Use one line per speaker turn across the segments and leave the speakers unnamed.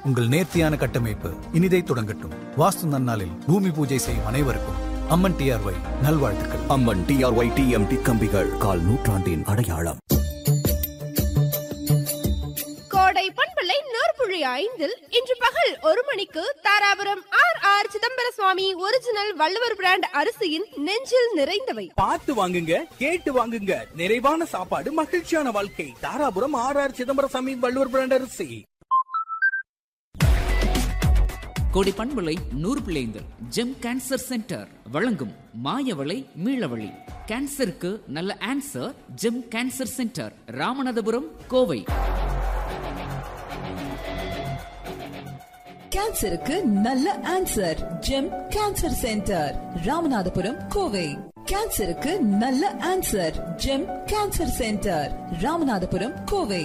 உங்கள் நேர்த்தியான கட்டமைப்பு இனிதை தொடங்கட்டும். வாஸ்து நன்னாளில் பூமி பூஜை செய்யும் அனைவருக்கும் அம்மன் டிஆர்ஒய் நல்வாழ்த்துக்கள்.
அம்மன் டிஆர்ஒய் டிஎம்டி கம்பிகள், கால் நூற்றாண்டின் அடையாளம்.
கோடை பண்பலை 100.5 இன்று பகல் 1 மணிக்கு தாராபுரம் ஆர் சிதம்பர சுவாமி ஒரிஜினல் வள்ளுவர் பிராண்ட் அரிசியின் நெஞ்சில் நிறைந்தவை.
பார்த்து வாங்குங்க, கேட்டு வாங்குங்க. நிறைவான சாப்பாடு, மகிழ்ச்சியான வாழ்க்கை. தாராபுரம் ஆர் சிதம்பர சுவாமி வள்ளுவர் பிராண்ட் அரிசி.
கோடை பண்பலை 100.5 ஜெம் கேன்சர் சென்டர் வழங்கும் மாயவளை மீளவழி. கேன்சருக்கு நல்ல answer GeM cancer centre, Ramanathapuram, Kovai.
கேன்சருக்கு நல்ல answer GeM cancer centre, Ramanathapuram, Kovai. கேன்சருக்கு நல்ல answer GeM cancer centre, Ramanathapuram, Kovai.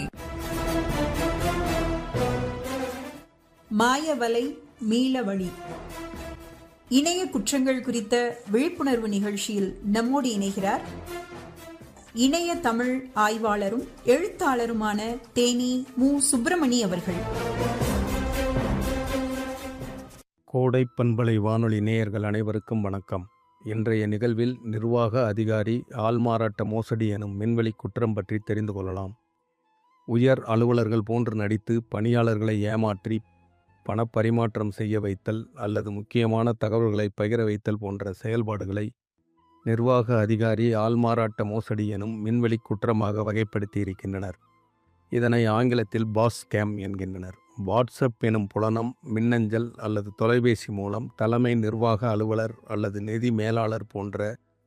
மாயவலை மீளவழி இணைய குற்றங்கள் குறித்த விழிப்புணர்வு நிகழ்ச்சியில் நம்மோடு இணைகிறார் இணைய தமிழ் ஆய்வாளரும் எழுத்தாளருமான தேனி மு. சுப்பிரமணி அவர்கள்.
கோடை பண்பலை வானொலி நேயர்கள் அனைவருக்கும் வணக்கம். இன்றைய நிகழ்வில் நிர்வாக அதிகாரி ஆள்மாறாட்ட மோசடி எனும் மின்வெளி குற்றம் பற்றி தெரிந்து கொள்ளலாம். உயர் அலுவலர்கள் போன்று நடித்து பணியாளர்களை ஏமாற்றி பணப்பரிமாற்றம் செய்ய வைத்தல் அல்லது முக்கியமான தகவல்களை பகிர வைத்தல் போன்ற செயல்பாடுகளை நிர்வாக அதிகாரி ஆள்மாறாட்ட மோசடி எனும் மின்வெளி குற்றமாக வகைப்படுத்தி இருக்கின்றனர். இதனை ஆங்கிலத்தில் பாஸ் ஸ்கேம் என்கின்றனர். வாட்ஸ்அப் எனும் புலனம், மின்னஞ்சல் அல்லது தொலைபேசி மூலம் தலைமை நிர்வாக அலுவலர் அல்லது நிதி மேலாளர் போன்ற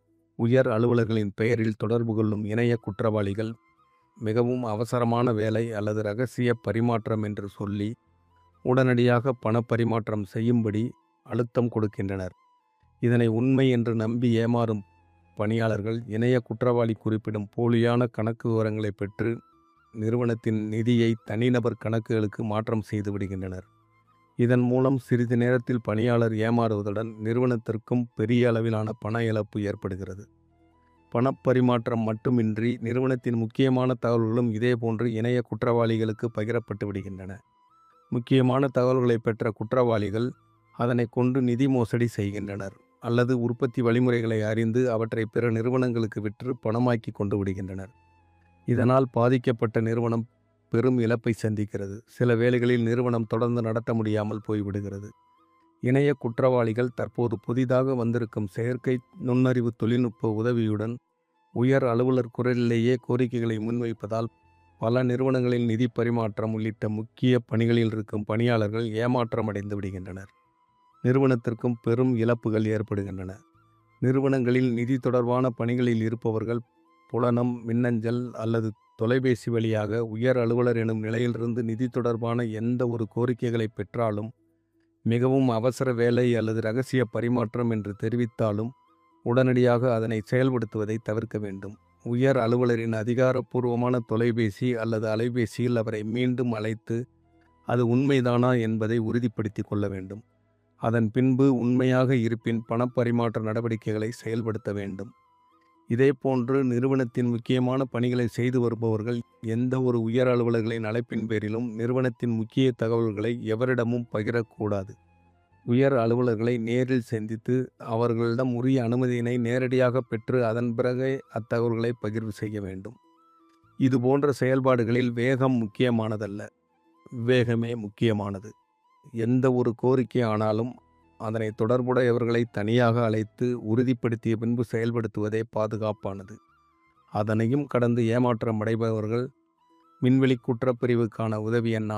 உயர் அலுவலர்களின் பெயரில் தொடர்பு கொள்ளும் இணைய குற்றவாளிகள் மிகவும் அவசரமான வேலை அல்லது இரகசிய பரிமாற்றம் என்று சொல்லி உடனடியாக பணப்பரிமாற்றம் செய்யும்படி அழுத்தம் கொடுக்கின்றனர். இதனை உண்மை என்று நம்பி ஏமாறும் பணியாளர்கள் இணைய குற்றவாளி குறிப்பிடும் போலியான கணக்கு விவரங்களை பெற்று நிறுவனத்தின் நிதியை தனிநபர் கணக்குகளுக்கு மாற்றம் செய்து விடுகின்றனர். இதன் மூலம் சிறிது நேரத்தில் பணியாளர் ஏமாறுவதுடன் நிறுவனத்திற்கும் பெரிய அளவிலான பண இழப்பு ஏற்படுகிறது. பணப்பரிமாற்றம் மட்டுமின்றி நிறுவனத்தின் முக்கியமான தகவல்களும் இதேபோன்று இணைய குற்றவாளிகளுக்கு பகிரப்பட்டு விடுகின்றன. முக்கியமான தகவல்களை பெற்ற குற்றவாளிகள் அதனை கொண்டு நிதி மோசடி செய்கின்றனர் அல்லது உற்பத்தி வழிமுறைகளை அறிந்து அவற்றை பிற நிறுவனங்களுக்கு விற்று பணமாக்கி கொண்டு விடுகின்றனர். இதனால் பாதிக்கப்பட்ட நிறுவனம் பெரும் இழப்பை சந்திக்கிறது. சில வேளைகளில் நிறுவனம் தொடர்ந்து நடத்த முடியாமல் போய்விடுகிறது. இணைய குற்றவாளிகள் தற்போது புதிதாக வந்திருக்கும் செயற்கை நுண்ணறிவு தொழில்நுட்ப உதவியுடன் உயர் அலுவலர் குரலிலேயே கோரிக்கைகளை முன்வைப்பதால் பல நிறுவனங்களில் நிதி பரிமாற்றம் உள்ளிட்ட முக்கிய பணிகளில் இருக்கும் பணியாளர்கள் ஏமாற்றமடைந்து விடுகின்றனர். நிறுவனத்திற்கும் பெரும் இழப்புகள் ஏற்படுகின்றன. நிறுவனங்களில் நிதி தொடர்பான பணிகளில் இருப்பவர்கள் புலனம், மின்னஞ்சல் அல்லது தொலைபேசி வழியாக உயர் அலுவலர் எனும் நிலையிலிருந்து நிதி தொடர்பான எந்த ஒரு கோரிக்கைகளை பெற்றாலும், மிகவும் அவசர வேலை அல்லது இரகசிய பரிமாற்றம் என்று தெரிவித்தாலும் உடனடியாக அதனை செயல்படுத்துவதை தவிர்க்க வேண்டும். உயர் அலுவலரின் அதிகாரப்பூர்வமான தொலைபேசி அல்லது அலைபேசியில் அவரை மீண்டும் அழைத்து அது உண்மைதானா என்பதை உறுதிப்படுத்தி கொள்ள வேண்டும். அதன் பின்பு உண்மையாக இருப்பின் பணப்பரிமாற்ற நடவடிக்கைகளை செயல்படுத்த வேண்டும். இதேபோன்று நிறுவனத்தின் முக்கியமான பணிகளை செய்து வருபவர்கள் எந்த ஒரு உயர் அலுவலர்களின் அழைப்பின் பேரிலும் நிறுவனத்தின் முக்கிய தகவல்களை எவரிடமும் பகிரக்கூடாது. உயர் அலுவலர்களை நேரில் சந்தித்து அவர்களிடம் உரிய அனுமதியினை நேரடியாக பெற்று அதன் பிறகே அத்தகவல்களை பகிர்வு செய்ய வேண்டும். இதுபோன்ற செயல்பாடுகளில் வேகம் முக்கியமானதல்ல, விவேகமே முக்கியமானது. எந்த ஒரு கோரிக்கை ஆனாலும் அதனை தொடர்புடையவர்களை தனியாக அழைத்து உறுதிப்படுத்திய பின்பு செயல்படுத்துவதே பாதுகாப்பானது. அதனையும் கடந்து ஏமாற்றம் அடைபவர்கள் மின்வெளி குற்றப்பிரிவுக்கான உதவி எண்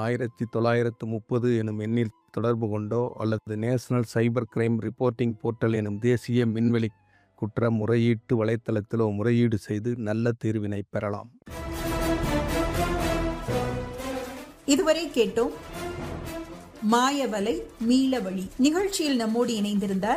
1930 எனும் எண்ணில் தொடர்பு கொண்டோ அல்லது national cyber crime reporting portal எனும் தேசிய மின்வெளி குற்ற முறையீட்டு வலைத்தளத்திலோ முறையீடு செய்து நல்ல தீர்வினை பெறலாம்.
இதுவரை கேட்டோம் மாயவலை மீளவழி. நிகழ்ச்சியில் நம்மோடு இணைந்திருந்தார்